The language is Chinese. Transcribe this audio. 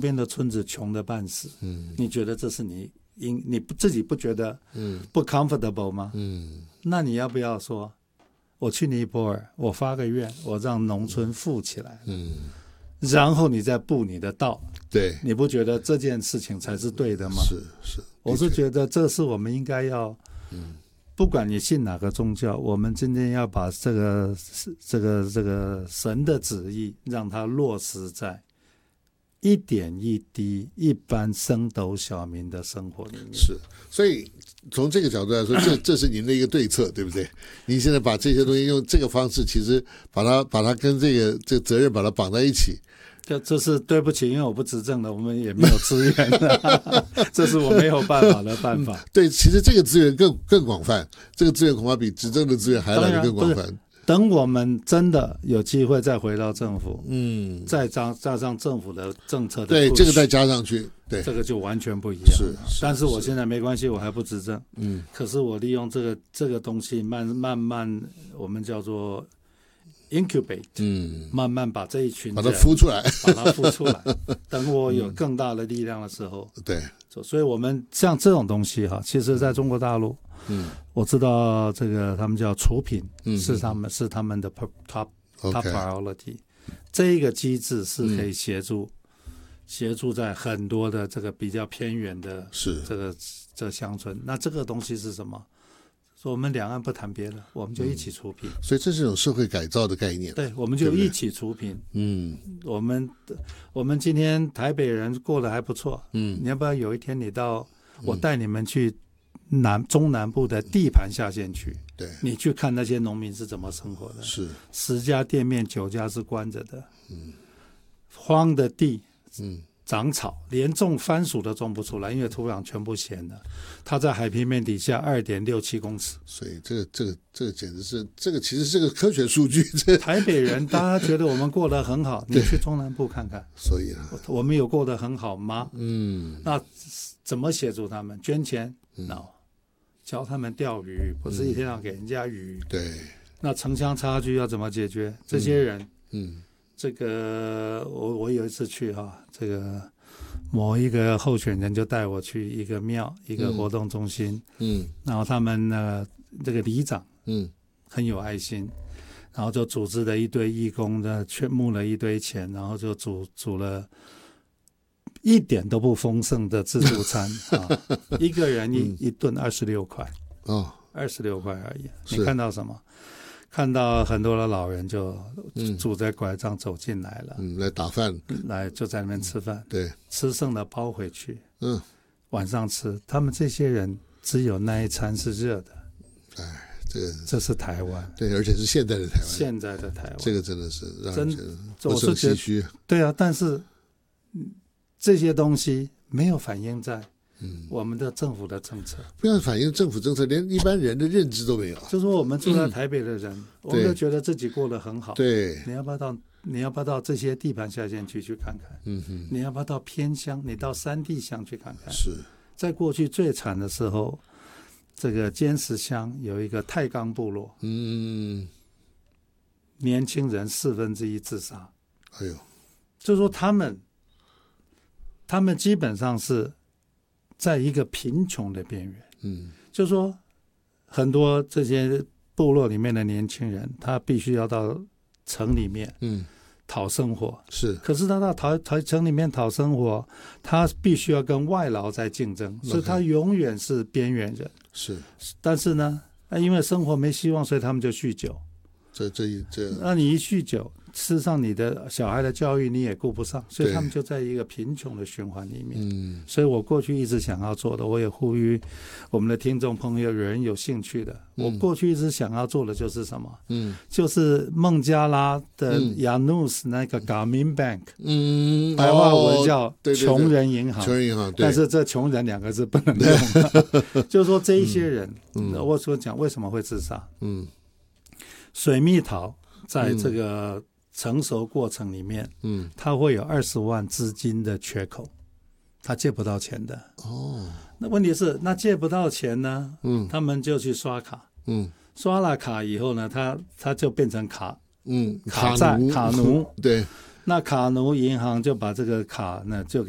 边的村子穷得半死，你觉得这是你自己不觉得不 comfortable 吗？那你要不要说我去尼泊尔，我发个愿，我让农村富起来，然后你再布你的道， 对， 你不觉得这件事情才是对的吗？ 是， 我是觉得这是我们应该要，不管你信哪个宗教，我们今天要把这个神的旨意让它落实在一点一滴一般升斗小民的生活里面。 是，所以从这个角度来说，这是您的一个对策，对不对？您现在把这些东西用这个方式，其实把它跟这个责任把它绑在一起。 这是对不起，因为我不执政了，我们也没有资源了这是我没有办法的办法。 对，其实这个资源更广泛，这个资源恐怕比执政的资源还来得更广泛。 等我们真的有机会再回到政府，再加上政府的政策的， 对，这个再加上去，对， 这个就完全不一样。但是我现在没关系，我还不执政，可是我利用这个东西慢慢，我们叫做 incubate，慢慢把这一群把它孵出来， 等我有更大的力量的时候， 对， 所以我们像这种东西哈，其实在中国大陆，我知道这个他们叫除贫，是他们的 top priority， 这一个机制是可以协助在很多的这个比较偏远的这个乡村。那这个东西是什么？说我们两岸不谈别的，我们就一起除贫， 所以这是一种社会改造的概念。 对，我们就一起除贫。我们今天台北人过得还不错。你要不要有一天我带你们去中南部的地盘下县区？对，你去看那些农民是怎么生活的。是10家店面9家是关着的。荒的地。长草，连种番薯都种不出来，因为土壤全部咸了。它在海平面底下2.67公尺， 所以这个简直是其实是个科学数据。 台北人大家觉得我们过得很好，你去中南部看看， 所以我们有过得很好吗？那怎么协助他们？捐钱？No， 教他们钓鱼，不是一天要给人家鱼。对，那城乡差距要怎么解决？这些人，这个我有一次去这个某一个候选人就带我去一个庙，一个活动中心，然后他们这个里长，很有爱心，然后就组织了一堆义工的，募了一堆钱，然后就煮了一点都不丰盛的自助餐一个人一顿26块，26块而已。你看到什么？看到很多的老人就拄着拐杖走进来了， 来打饭， 来就在那边吃饭， 对， 吃剩的包回去，晚上吃。他们这些人只有那一餐是热的，这是台湾， 对，而且是现在的台湾，这个真的是让人觉得不胜唏嘘。 对啊，但是这些东西没有反映在我们的政府的政策， 不要反映政府政策，连一般人的认知都没有。 就说我们住在台北的人，我们都觉得自己过得很好。 对， 你要不要到这些地盘下县区去看看？你要不要到偏乡？你到山地乡去看看？是在过去最惨的时候，这个尖石乡有一个太钢部落，年轻人1/4自杀。哎呦，就说他们基本上是在一个贫穷的边缘，就说很多这些部落里面的年轻人，他必须要到城里面，讨生活。是，可是他到城里面讨生活，他必须要跟外劳在竞争，所以他永远是边缘人。是，但是呢，因为生活没希望，所以他们就酗酒。那你一酗酒，事实上你的小孩的教育你也顾不上，所以他们就在一个贫穷的循环里面。所以我过去一直想要做的，我也呼吁我们的听众朋友，有人有兴趣的，我过去一直想要做的就是什么？就是孟加拉的亚努斯那个 Grameen Bank，白话文叫穷人银行，穷人银行，但是这穷人2个字不能用就是说这一些人，我所讲为什么会自杀？水蜜桃在这个成熟过程里面，它会有20万资金的缺口，他借不到钱的。那问题是，那借不到钱呢？他们就去刷卡，刷了卡以后呢，他就变成卡债卡奴，对，那卡奴银行就把这个卡呢就给